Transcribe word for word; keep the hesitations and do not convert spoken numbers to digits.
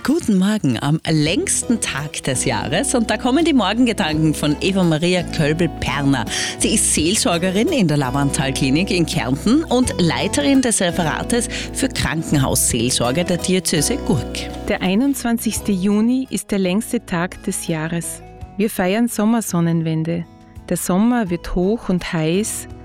Guten Morgen am längsten Tag des Jahres und da kommen die Morgengedanken von Eva-Maria Kölbel-Perner. Sie ist Seelsorgerin in der Lavantal-Klinik in Kärnten und Leiterin des Referates für Krankenhausseelsorge der Diözese Gurk. Der einundzwanzigste Juni ist der längste Tag des Jahres. Wir feiern Sommersonnenwende. Der Sommer wird hoch und heiß,